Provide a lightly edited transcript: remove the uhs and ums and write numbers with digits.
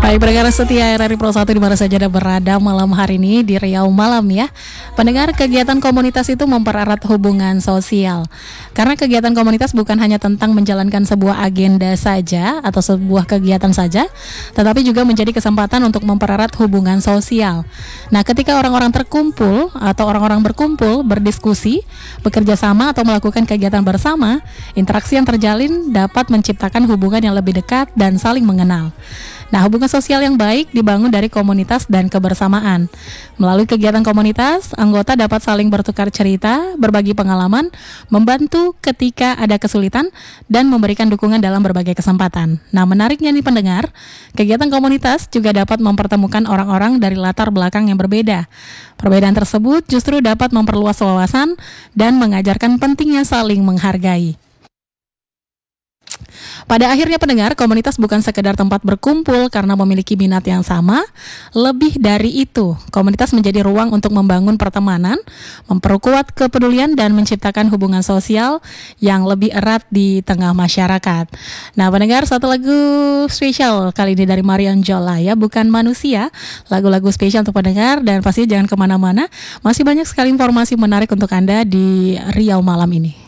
Baik, pendengar setia RRI Pro 1 di mana saja Anda berada malam hari ini di Riau Malam ya. Pendengar, kegiatan komunitas itu mempererat hubungan sosial. Karena kegiatan komunitas bukan hanya tentang menjalankan sebuah agenda saja atau sebuah kegiatan saja, tetapi juga menjadi kesempatan untuk mempererat hubungan sosial. Nah, ketika orang-orang terkumpul atau orang-orang berkumpul, berdiskusi, bekerja sama atau melakukan kegiatan bersama, interaksi yang terjalin dapat menciptakan hubungan yang lebih dekat dan saling mengenal. Nah, hubungan sosial yang baik dibangun dari komunitas dan kebersamaan. Melalui kegiatan komunitas, anggota dapat saling bertukar cerita, berbagi pengalaman, membantu ketika ada kesulitan, dan memberikan dukungan dalam berbagai kesempatan. Nah, menariknya nih pendengar, kegiatan komunitas juga dapat mempertemukan orang-orang dari latar belakang yang berbeda. Perbedaan tersebut justru dapat memperluas wawasan dan mengajarkan pentingnya saling menghargai. Pada akhirnya pendengar, komunitas bukan sekedar tempat berkumpul karena memiliki minat yang sama. Lebih dari itu, komunitas menjadi ruang untuk membangun pertemanan, memperkuat kepedulian dan menciptakan hubungan sosial yang lebih erat di tengah masyarakat. Nah pendengar, satu lagu spesial kali ini dari Marion Jola ya, Bukan Manusia. Lagu-lagu spesial untuk pendengar dan pasti jangan kemana-mana. Masih banyak sekali informasi menarik untuk Anda di Riau Malam ini.